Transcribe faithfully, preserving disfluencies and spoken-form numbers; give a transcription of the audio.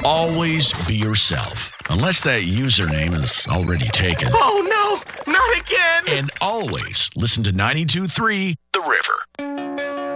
Always be yourself. Unless that username is already taken. Oh, no, not again. And always listen to ninety-two point three The River.